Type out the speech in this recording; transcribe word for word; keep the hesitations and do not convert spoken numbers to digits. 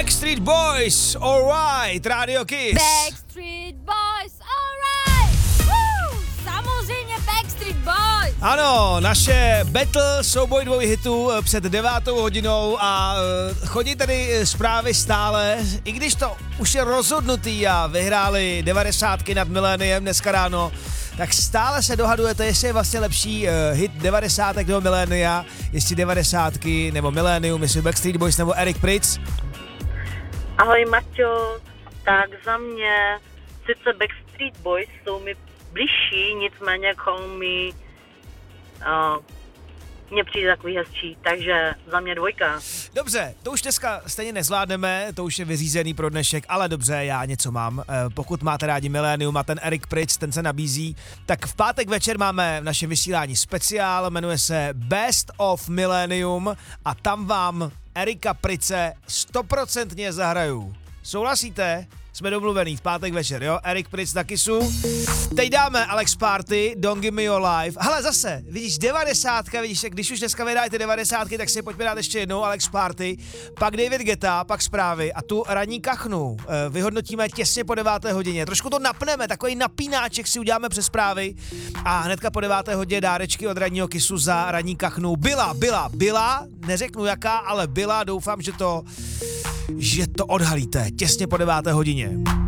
Backstreet Boys, alright, Radio Kiss. Backstreet Boys, alright! Woo! Samozřejmě Backstreet Boys! Ano, naše battle souboj dvou hitů před devátou hodinou a uh, chodí tady zprávy stále, i když to už je rozhodnutý a vyhráli devadesátky nad miléniem dneska ráno, tak stále se dohadujete, jestli je vlastně lepší uh, hit devadesátek nebo milénia, jestli devadesátky nebo milénium, jestli Backstreet Boys nebo Eric Prydz. Ahoj Maťo, tak za mě sice Backstreet Boys jsou mi bližší, nicméně Call Me uh, mně přijde takový hezčí, takže za mě dvojka. Dobře, to už dneska stejně nezvládneme, to už je vyřízený pro dnešek, ale dobře, já něco mám. E, pokud máte rádi milénium a ten Eric Prydz, ten se nabízí, tak v pátek večer máme v našem vysílání speciál, jmenuje se Best of Millennium a tam vám Erika Prydze stoprocentně zahraju. Souhlasíte? Jsme domluvený v pátek večer, jo? Eric Prydz na Kissu. Teď dáme Alex Party, Don't Give Me Your Life. Hele, zase, vidíš, devadesátka, vidíš, když už dneska vydáte devadesátky, tak si pojďme dát ještě jednou Alex Party, pak David Guetta, pak zprávy a tu ranní kachnu vyhodnotíme těsně po deváté hodině. Trošku to napneme, takový napínáček si uděláme přes zprávy a hnedka po deváté hodině dárečky od ranního Kissu za ranní kachnu. Byla, byla, byla, neřeknu jaká, ale byla, doufám, že to, že to odhalíte těsně po deváté hodině.